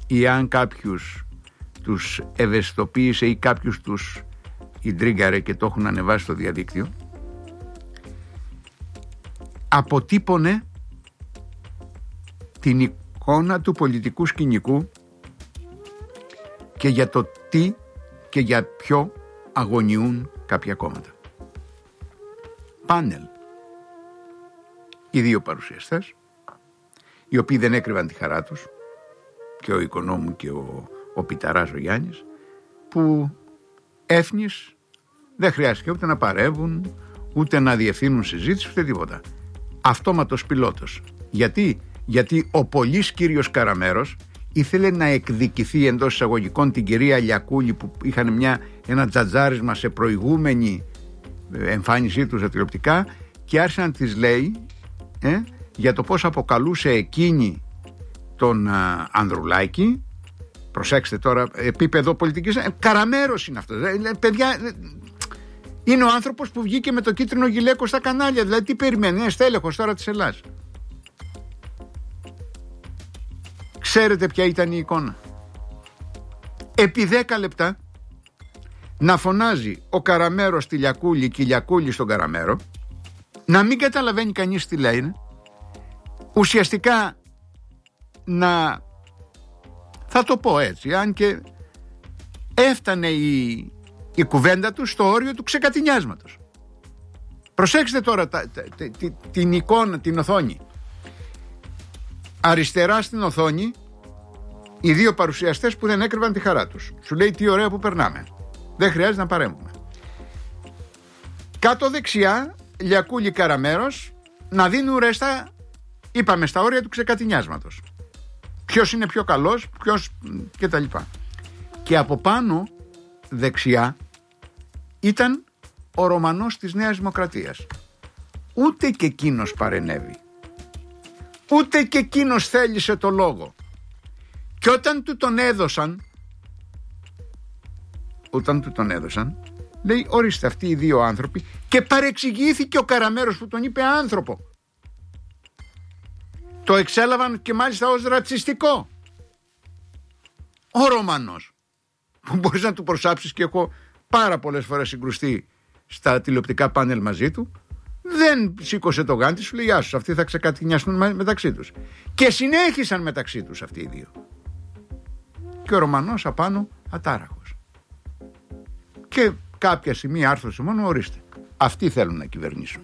ή αν κάποιους τους ευαισθητοποίησε ή κάποιους τους ιντρίγκαρε και το έχουν ανεβάσει στο διαδίκτυο, αποτύπωνε την εικόνα του πολιτικού σκηνικού και για το τι και για ποιο αγωνιούν κάποια κόμματα. Πάνελ. Οι δύο παρουσιαστές, οι οποίοι δεν έκρυβαν τη χαρά τους, και ο Οικονόμου και ο Πιταράς ο Γιάννης, που έφνης δεν χρειάστηκε ούτε να παρεύουν, ούτε να διευθύνουν συζήτηση, ούτε τίποτα. Αυτόματος πιλότος. Γιατί ο πολύς κύριος Καραμέρος ήθελε να εκδικηθεί εντός εισαγωγικών την κυρία Λιακούλη, που είχαν ένα τζατζάρισμα σε προηγούμενη εμφάνισή του στα τηλεοπτικά, και άρχισε να της λέει για το πώς αποκαλούσε εκείνη τον Ανδρουλάκη. Προσέξτε τώρα, επίπεδο πολιτικής. Καραμέρος είναι αυτό. Παιδιά, είναι ο άνθρωπος που βγήκε με το κίτρινο γυλαίκο στα κανάλια. Δηλαδή, τι περιμένει, είναι στέλεχος τώρα της Ελλάδας. Ξέρετε ποια ήταν η εικόνα? Επί 10 λεπτά να φωνάζει ο Καραμέρος στη Λιακούλη και η Λιακούλη στον Καραμέρο, να μην καταλαβαίνει κανείς τι λένε, ουσιαστικά θα το πω έτσι, αν και έφτανε η κουβέντα του στο όριο του ξεκατηνιάσματος. Προσέξτε τώρα την εικόνα, την οθόνη. Αριστερά στην οθόνη οι δύο παρουσιαστές που δεν έκρυβαν τη χαρά τους. Σου λέει τι ωραία που περνάμε, δεν χρειάζεται να παρέμβουμε. Κάτω δεξιά Λιακούλη Καραμέρος να δίνουν ρέστα, είπαμε, στα όρια του ξεκατηνιάσματος. Ποιος είναι πιο καλός, ποιος και τα λοιπά. Και από πάνω δεξιά ήταν ο Ρωμανός της Νέας Δημοκρατίας. Ούτε και εκείνος παρενέβη, ούτε και εκείνος θέλησε το λόγο. Και όταν του τον έδωσαν, λέει, ορίστε αυτοί οι δύο άνθρωποι, και παρεξηγήθηκε ο Καραμέρος που τον είπε άνθρωπο. Το εξέλαβαν και μάλιστα ως ρατσιστικό. Ο Ρωμανός, που μπορείς να του προσάψεις, και έχω πάρα πολλές φορές συγκρουστεί στα τηλεοπτικά πάνελ μαζί του, δεν σήκωσε το γάντι, σου λέει, γεια σου, αυτοί θα ξεκατηνιαστούν μεταξύ τους. Και συνέχισαν μεταξύ τους αυτοί οι δύο. Και ο Ρωμανός απάνω ατάραχος. Και κάποια στιγμή άρθρωσε μόνο, ορίστε, αυτοί θέλουν να κυβερνήσουν.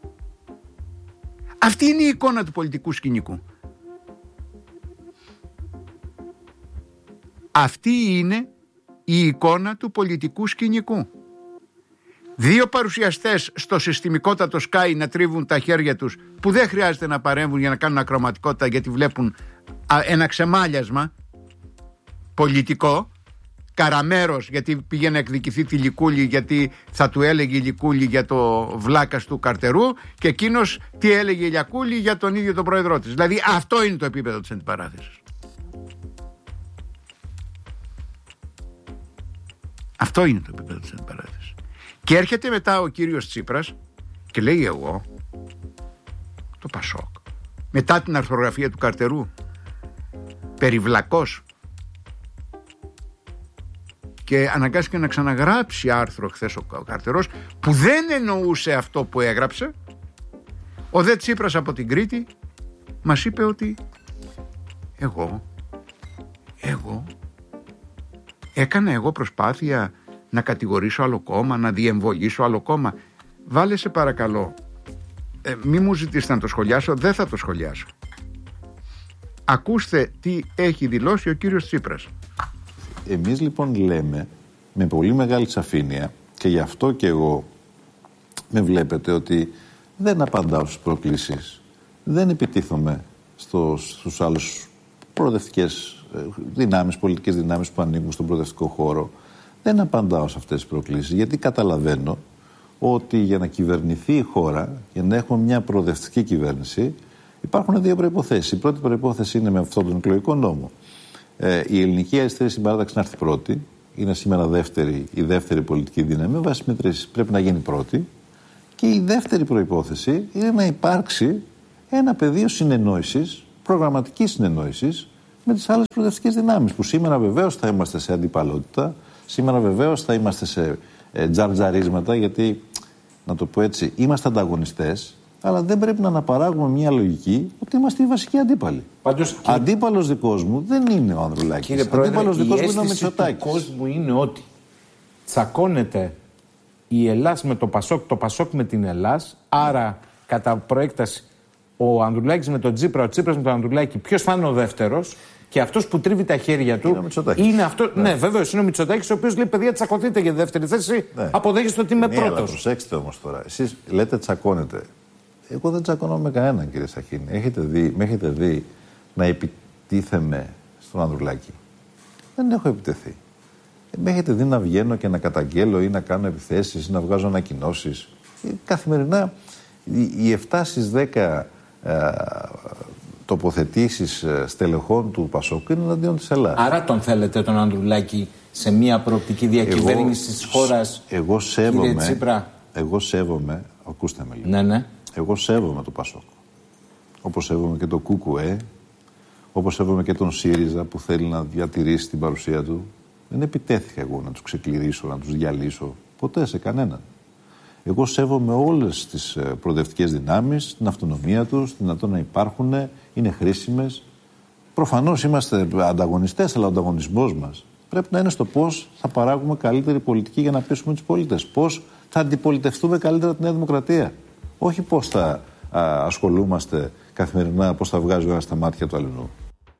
Αυτή είναι η εικόνα του πολιτικού σκηνικού. Αυτή είναι η εικόνα του πολιτικού σκηνικού. Δύο παρουσιαστές στο συστημικότατο Sky να τρίβουν τα χέρια τους, που δεν χρειάζεται να παρέμβουν για να κάνουν ακροματικότητα, γιατί βλέπουν ένα ξεμάλιασμα πολιτικό. Καραμέρος γιατί πήγε να εκδικηθεί τη Λικούλη, γιατί θα του έλεγε η Λικούλη για το βλάκας του Καρτερού, και εκείνος τι έλεγε η Λιακούλη για τον ίδιο τον πρόεδρό της. Δηλαδή αυτό είναι το επίπεδο της αντιπαράθεσης. Αυτό είναι το επίπεδο της αντιπαράθεσης. Και έρχεται μετά ο κύριος Τσίπρας και λέει, εγώ το Πασόκ, μετά την αρθρογραφία του Καρτερού, περιβλακός, και αναγκάστηκε να ξαναγράψει άρθρο χθες ο Καρτερός, που δεν εννοούσε αυτό που έγραψε. Ο δε Τσίπρας από την Κρήτη μας είπε ότι εγώ έκανα προσπάθεια να κατηγορήσω άλλο κόμμα, να διεμβολήσω άλλο κόμμα. Βάλε σε παρακαλώ, μη μου ζητήσετε να το σχολιάσω, δεν θα το σχολιάσω. Ακούστε τι έχει δηλώσει ο κύριος Τσίπρας. Εμείς λοιπόν λέμε με πολύ μεγάλη σαφήνεια, και γι' αυτό και εγώ με βλέπετε ότι δεν απαντάω στις προκλήσεις, δεν επιτίθομαι στους άλλους προοδευτικές δυνάμεις, πολιτικές δυνάμεις που ανήκουν στον προοδευτικό χώρο. Δεν απαντάω σε αυτές τις προκλήσεις, γιατί καταλαβαίνω ότι για να κυβερνηθεί η χώρα, για να έχουμε μια προοδευτική κυβέρνηση, υπάρχουν δύο προϋποθέσεις. Η πρώτη προϋπόθεση είναι με αυτόν τον εκλογικό νόμο. Η ελληνική αριστερή συμπαράταξη να έρθει πρώτη, είναι σήμερα η δεύτερη πολιτική δύναμη, με βάση μετρήσεις πρέπει να γίνει πρώτη, και η δεύτερη προϋπόθεση είναι να υπάρξει ένα πεδίο συνεννόησης, προγραμματικής συνεννόησης, με τις άλλες προοδευτικές δυνάμεις. Που σήμερα βεβαίως θα είμαστε σε αντιπαλότητα, σήμερα βεβαίως θα είμαστε σε τζαρτζαρίσματα, γιατί, να το πω έτσι, είμαστε ανταγωνιστές, αλλά δεν πρέπει να αναπαράγουμε μια λογική ότι είμαστε οι βασικοί αντίπαλοι. Αντίπαλος δικός μου δεν είναι ο Ανδρουλάκης. Αντίπαλος δικός μου είναι ο Μητσοτάκης. Ο κόσμου είναι ότι τσακώνεται η Ελλάς με το Πασόκ, το Πασόκ με την Ελλάς, άρα κατά προέκταση ο Ανδρουλάκης με τον Τσίπρα, ο Τσίπρας με τον Ανδρουλάκη, ποιος θα είναι ο δεύτερος, και αυτός που τρίβει τα χέρια του είναι αυτό. Ναι, βεβαίως είναι ο Μητσοτάκης, ο οποίος λέει: παιδιά, τσακωθείτε για δεύτερη θέση. Ναι. Αποδέχεστε ότι είμαι πρώτος. Αλλά προσέξτε όμως τώρα. Εσείς λέτε τσακώνετε. Εγώ δεν τσακώνω με κανέναν, κύριε Σαχίνη. Με έχετε δει να επιτίθεμαι στον Ανδρουλάκη? Δεν έχω επιτεθεί. Με έχετε δει να βγαίνω και να καταγγέλω ή να κάνω επιθέσεις ή να βγάζω ανακοινώσεις? Καθημερινά οι 7 στις 10 τοποθετήσεις στελεχών του Πασόκ είναι εναντίον της Ελλάδας. Άρα τον θέλετε τον Ανδρουλάκη σε μια προοπτική διακυβέρνηση της χώρας, κύριε Τσίπρα? Εγώ σέβομαι, ακούστε με λίγο. Ναι. Εγώ σέβομαι το Πασόκ. Όπως σέβομαι και το ΚΚΕ, όπως σέβομαι και τον ΣΥΡΙΖΑ που θέλει να διατηρήσει την παρουσία του. Δεν επιτέθηκα εγώ να τους ξεκληρίσω, να τους διαλύσω. Ποτέ σε κανέναν. Εγώ σέβομαι όλες τις προοδευτικές δυνάμεις, την αυτονομία τους, την δυνατόν να υπάρχουν, είναι χρήσιμες. Προφανώς είμαστε ανταγωνιστές, αλλά ο ανταγωνισμός μας πρέπει να είναι στο πώς θα παράγουμε καλύτερη πολιτική για να πείσουμε τους πολίτες. Πώς θα αντιπολιτευτούμε καλύτερα τη Νέα Δημοκρατία. Όχι πώς θα ασχολούμαστε καθημερινά, πώς θα βγάζει ο ένας στα μάτια του αλλού.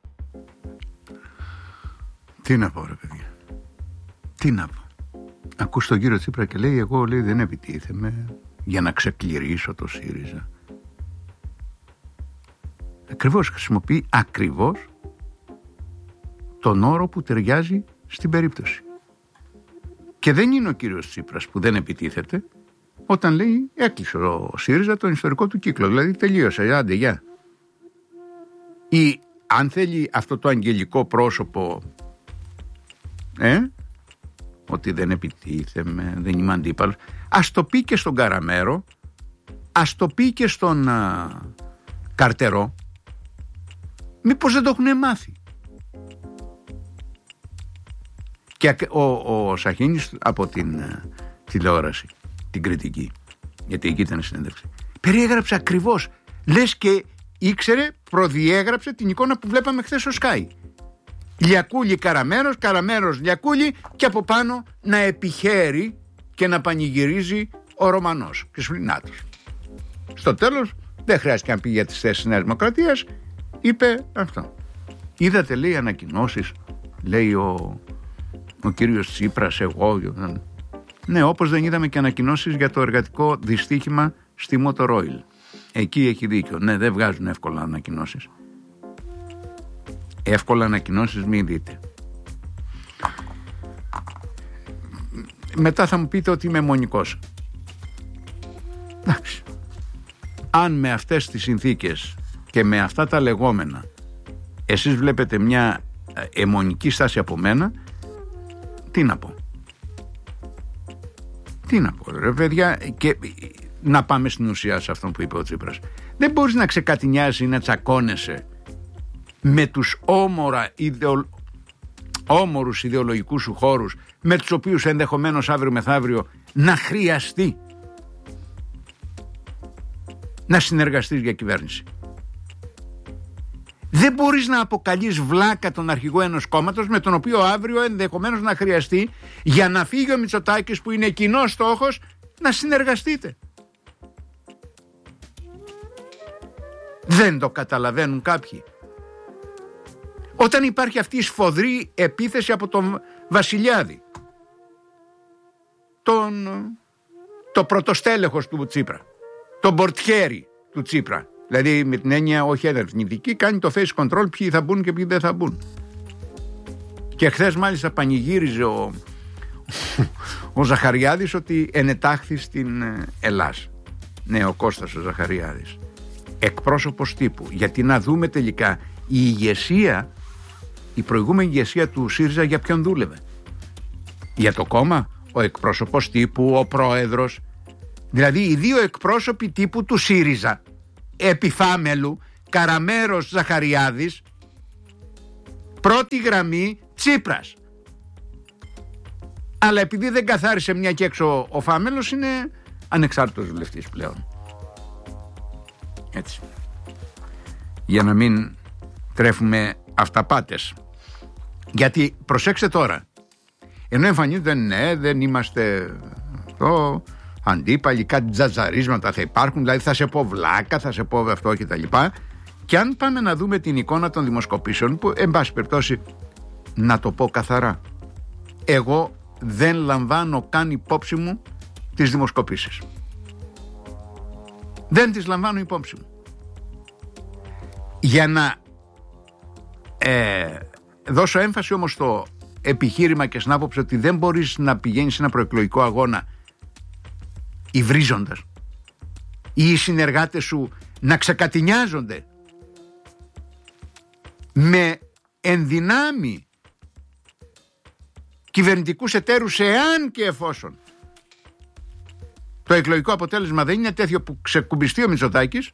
Τι να πω, ρε παιδιά. Τι να πω. Ακούς τον κύριο Τσίπρα και λέει: εγώ, λέει, δεν επιτίθεμαι για να ξεκληρίσω το ΣΥΡΙΖΑ. Ακριβώς χρησιμοποιεί τον όρο που ταιριάζει στην περίπτωση. Και δεν είναι ο κύριος Τσίπρας που δεν επιτίθεται όταν λέει: έκλεισε ο ΣΥΡΙΖΑ τον ιστορικό του κύκλο, δηλαδή τελείωσε, άντε γεια. Ή αν θέλει αυτό το αγγελικό πρόσωπο, ότι δεν επιτίθεμαι, δεν είμαι αντίπαλος, ας το πει και στον Καραμέρο, ας το πει και στον Καρτερό. Μήπως δεν το έχουν μάθει? Και ο Σαχίνης από την τηλεόραση, την κριτική, γιατί εκεί ήταν η συνέντευξη, περιέγραψε ακριβώς, λες και ήξερε, προδιέγραψε την εικόνα που βλέπαμε χθες στο Sky. Λιακούλη Καραμέρος, Καραμέρος Λιακούλη, και από πάνω να επιχαίρει και να πανηγυρίζει ο Ρωμανός και σου λέει νάτος. Στο τέλος δεν χρειάστηκε να πει για τις θέσεις της Νέας Δημοκρατίας, είπε αυτό. Είδατε, λέει, ανακοινώσεις, λέει ο κύριος Τσίπρας, εγώ. Ναι, όπως δεν είδαμε και ανακοινώσεις για το εργατικό δυστύχημα στη Motor Oil. Εκεί έχει δίκιο. Ναι, δεν βγάζουν εύκολα ανακοινώσεις. Εύκολα ανακοινώσεις μην δείτε. Μετά θα μου πείτε ότι είμαι αιμονικός. Εντάξει. Αν με αυτές τις συνθήκες και με αυτά τα λεγόμενα εσείς βλέπετε μια αιμονική στάση από μένα, τι να πω? Τι να πω, ρε παιδιά? Και να πάμε στην ουσία σε αυτό που είπε ο Τσίπρας. Δεν μπορείς να ξεκατηνιάζεις ή να τσακώνεσαι με τους όμορους ιδεολογικούς σου χώρους, με τους οποίους ενδεχομένως αύριο μεθαύριο να χρειαστεί να συνεργαστείς για κυβέρνηση. Δεν μπορείς να αποκαλείς βλάκα τον αρχηγό ενός κόμματος με τον οποίο αύριο ενδεχομένως να χρειαστεί, για να φύγει ο Μητσοτάκης που είναι κοινός στόχος, να συνεργαστείτε. Δεν το καταλαβαίνουν κάποιοι. Όταν υπάρχει αυτή η σφοδρή επίθεση από τον Βασιλιάδη, το πρωτοστέλεχος του Τσίπρα, τον πορτιέρι του Τσίπρα, δηλαδή με την έννοια όχι ερευνητική, κάνει το face control ποιοι θα μπουν και ποιοι δεν θα μπουν. Και χθες μάλιστα πανηγύριζε ο Ζαχαριάδης ότι ενετάχθη στην Ελλάς. Ναι, ο Κώστας ο Ζαχαριάδης, εκπρόσωπος τύπου. Γιατί να δούμε τελικά η ηγεσία, η προηγούμενη ηγεσία του ΣΥΡΙΖΑ για ποιον δούλευε? Για το κόμμα? Ο εκπρόσωπος τύπου, ο πρόεδρος, δηλαδή οι δύο εκπρόσωποι τύπου του ΣΥΡΙΖΑ, επιφάμελου, Καραμέρος, Ζαχαριάδης, Πρώτη γραμμή Τσίπρας. Αλλά επειδή δεν καθάρισε μια και έξω ο Φάμελος, είναι ανεξάρτητος βουλευτής πλέον. Έτσι. Για να μην τρέφουμε αυταπάτες. Γιατί προσέξτε τώρα, ενώ εμφανίζονται ναι, δεν είμαστε εδώ αντίπαλοι, κάτι τζατζαρίσματα θα υπάρχουν, δηλαδή θα σε πω βλάκα, θα σε πω αυτό και τα λοιπά. Και αν πάμε να δούμε την εικόνα των δημοσκοπήσεων, που εν πάση περιπτώσει να το πω καθαρά, εγώ δεν λαμβάνω καν υπόψη μου τις δημοσκοπήσεις. Δεν τις λαμβάνω υπόψη μου. Για να δώσω έμφαση όμως στο επιχείρημα και στην άποψη ότι δεν μπορείς να πηγαίνεις σε ένα προεκλογικό αγώνα υβρίζοντας ή οι συνεργάτες σου να ξεκατηνιάζονται με ενδυνάμει κυβερνητικούς εταίρους, εάν και εφόσον το εκλογικό αποτέλεσμα δεν είναι τέτοιο που ξεκουμπιστεί ο Μητσοτάκης,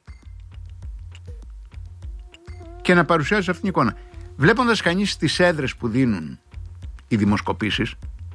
και να παρουσιάζει αυτήν την εικόνα. Βλέποντας κανείς τις έδρες που δίνουν οι δημοσκοπήσεις,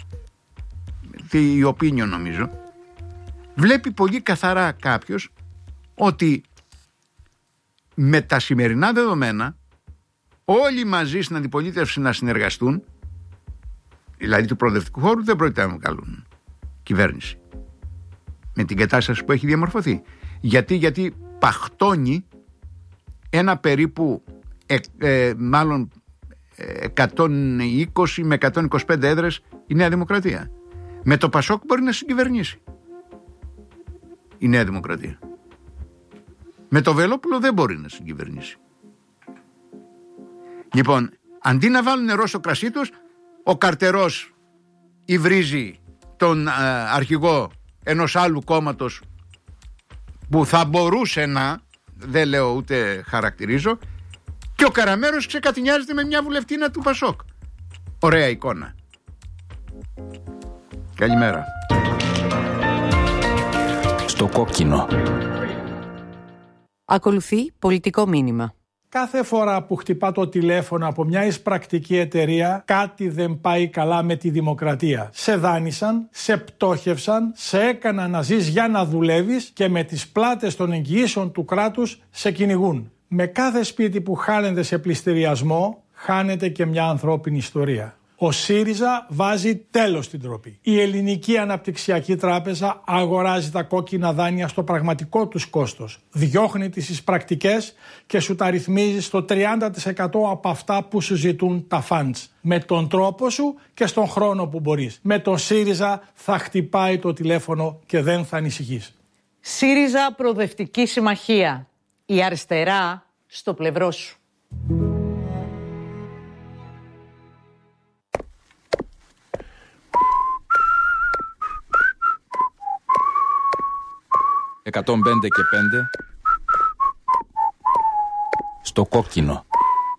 η Opinion νομίζω, βλέπει πολύ καθαρά κάποιος ότι με τα σημερινά δεδομένα όλοι μαζί στην αντιπολίτευση να συνεργαστούν, δηλαδή του προοδευτικού χώρου, δεν πρόκειται να βγάλουν κυβέρνηση με την κατάσταση που έχει διαμορφωθεί. Γιατί παχτώνει ένα περίπου 120 με 125 έδρες η Νέα Δημοκρατία. Με το Πασόκ μπορεί να συγκυβερνήσει η Νέα Δημοκρατία. Με το Βελόπουλο δεν μπορεί να συγκυβερνήσει. Λοιπόν, αντί να βάλουν νερό στο κρασί τους, ο Καρτερός υβρίζει τον αρχηγό ενός άλλου κόμματος που θα μπορούσε να, δεν λέω ούτε χαρακτηρίζω, και ο Καραμέρος ξεκατηνιάζεται με μια βουλευτίνα του Πασόκ. Ωραία εικόνα. Καλημέρα. Στο κόκκινο. Ακολουθεί πολιτικό μήνυμα. Κάθε φορά που χτυπά το τηλέφωνο από μια εισπρακτική εταιρεία, κάτι δεν πάει καλά με τη δημοκρατία. Σε δάνεισαν, σε πτώχευσαν, σε έκαναν να ζεις για να δουλεύεις και με τις πλάτες των εγγυήσεων του κράτους σε κυνηγούν. Με κάθε σπίτι που χάνεται σε πληστηριασμό, χάνεται και μια ανθρώπινη ιστορία. Ο ΣΥΡΙΖΑ βάζει τέλος στην ντροπή. Η Ελληνική Αναπτυξιακή Τράπεζα αγοράζει τα κόκκινα δάνεια στο πραγματικό τους κόστος. Διώχνει τις εισπρακτικές και σου τα ρυθμίζει στο 30% από αυτά που σου ζητούν τα funds. Με τον τρόπο σου και στον χρόνο που μπορείς. Με τον ΣΥΡΙΖΑ θα χτυπάει το τηλέφωνο και δεν θα ανησυχείς. ΣΥΡΙΖΑ Προοδευτική Συμμαχία. Η αριστερά στο πλευρό σου. «105 και 5» στο κόκκινο.